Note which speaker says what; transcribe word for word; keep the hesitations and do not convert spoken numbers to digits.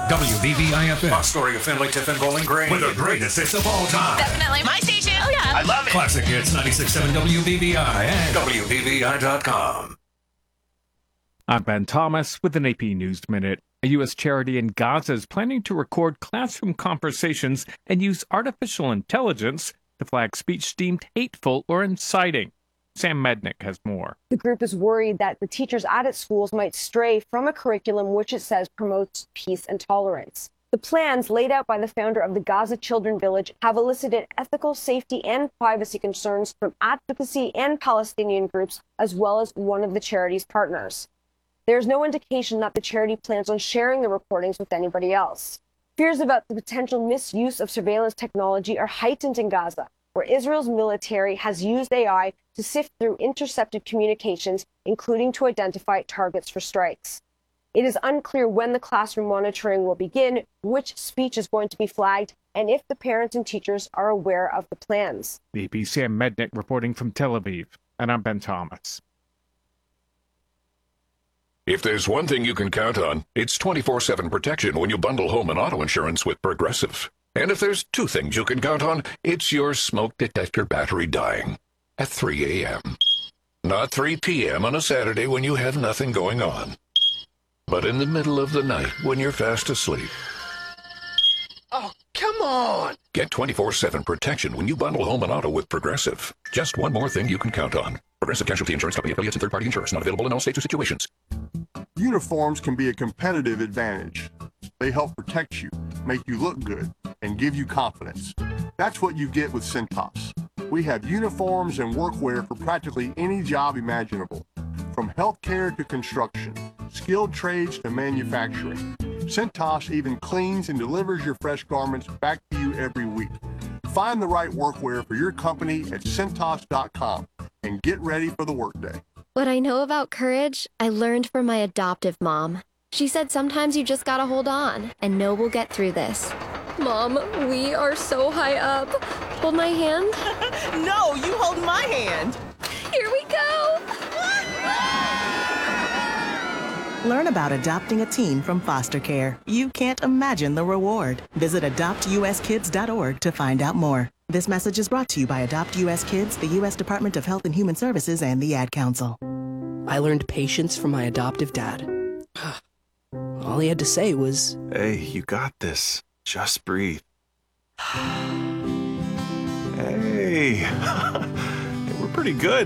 Speaker 1: W B B I F M.
Speaker 2: Astoria, Findlay, Tiffin, Bowling Green.
Speaker 1: With the greatest hits of all time.
Speaker 3: Definitely my station. Oh, yeah.
Speaker 2: I love it.
Speaker 1: Classic Hits ninety-six point seven W B B I and
Speaker 2: W B B I dot com.
Speaker 4: I'm Ben Thomas with an A P News Minute. A U S charity in Gaza is planning to record classroom conversations and use artificial intelligence to flag speech deemed hateful or inciting. Sam Mednick has more.
Speaker 5: The group is worried that the teachers at its schools might stray from a curriculum which it says promotes peace and tolerance. The plans laid out by the founder of the Gaza Children Village have elicited ethical, safety, and privacy concerns from advocacy and Palestinian groups, as well as one of the charity's partners. There's no indication that the charity plans on sharing the recordings with anybody else. Fears about the potential misuse of surveillance technology are heightened in Gaza, where Israel's military has used A I to sift through intercepted communications, including to identify targets for strikes. It is unclear when the classroom monitoring will begin, which speech is going to be flagged, and if the parents and teachers are aware of the plans.
Speaker 4: The A P's Sam Mednick reporting from Tel Aviv, and I'm Ben Thomas.
Speaker 6: If there's one thing you can count on, it's twenty-four seven protection when you bundle home and auto insurance with Progressive. And if there's two things you can count on, it's your smoke detector battery dying at three a.m. Not three p.m. on a Saturday when you have nothing going on, but in the middle of the night when you're fast asleep.
Speaker 2: Oh, come on.
Speaker 6: Get twenty-four seven protection when you bundle home and auto with Progressive. Just one more thing you can count on. Progressive Casualty Insurance Company affiliates and third-party insurance. Not available in all states or situations.
Speaker 7: Uniforms can be a competitive advantage. They help protect you, make you look good, and give you confidence. That's what you get with Cintas. We have uniforms and workwear for practically any job imaginable, from healthcare to construction, skilled trades to manufacturing. Cintas even cleans and delivers your fresh garments back to you every week. Find the right workwear for your company at Cintas dot com and get ready for the workday.
Speaker 8: What I know about courage, I learned from my adoptive mom. She said sometimes you just gotta hold on and know we'll get through this. Mom, we are so high up. Hold my hand.
Speaker 3: No, you hold my hand.
Speaker 8: Here we go.
Speaker 9: Learn about adopting a teen from foster care. You can't imagine the reward. Visit adopt u s kids dot org to find out more. This message is brought to you by Adopt U S Kids, the U S Department of Health and Human Services, and the Ad Council.
Speaker 10: I learned patience from my adoptive dad. All he had to say was,
Speaker 11: "Hey, you got this. Just breathe." Hey, we're pretty good.